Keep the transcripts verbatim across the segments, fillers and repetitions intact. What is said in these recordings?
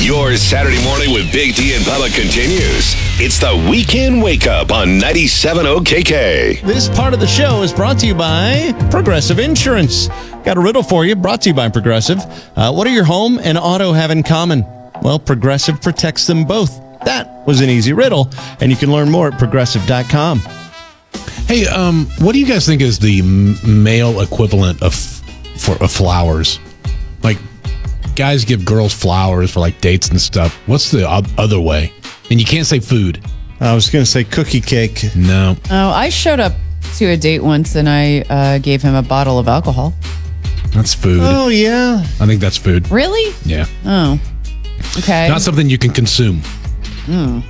Your Saturday morning with Big D and Bubba continues. It's the Weekend Wake Up on ninety-seven point zero K K. This part of the show is brought to you by Progressive Insurance. Got a riddle for you, brought to you by Progressive. Uh, what do your home and auto have in common? Well, Progressive protects them both. That was an easy riddle, and you can learn more at progressive dot com. Hey, um, what do you guys think is the m- male equivalent of for of flowers? Like, guys give girls flowers for like dates and stuff. What's the o- other way? And you can't say food. I was going to say cookie cake. No. Oh, I showed up to a date once and I uh, gave him a bottle of alcohol. That's food. Oh, yeah. I think that's food. Really? Yeah. Oh, okay. Not something you can consume. Hmm.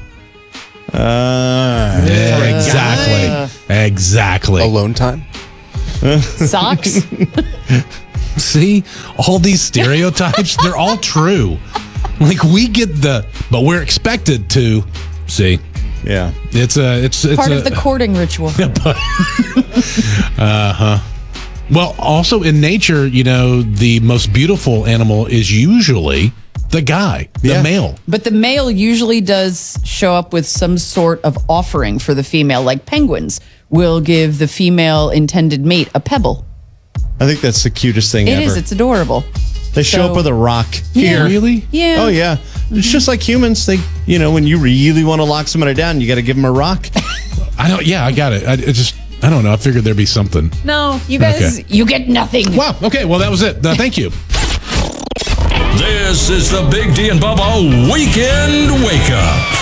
Uh, Yeah, exactly. Exactly. Alone time? Socks? See, all these stereotypes, they're all true. Like, we get the, but we're expected to. See, yeah. it's a, it's, it's Part a, of the courting ritual. uh-huh. Well, also in nature, you know, the most beautiful animal is usually the guy, the Yeah. male. But the male usually does show up with some sort of offering for the female, like penguins will give the female intended mate a pebble. I think that's the cutest thing It ever. is. It's adorable. They show So- up with a rock. Yeah. Here. Really? Yeah. Oh, yeah. It's just like humans. They, you know, when you really want to lock somebody down, you got to give them a rock. I don't, yeah, I got it. I it just, I don't know. I figured there'd be something. No, you guys, Okay. you get nothing. Wow. Okay. Well, that was it. Uh, thank you. This is the Big D and Bubba Weekend Wake Up.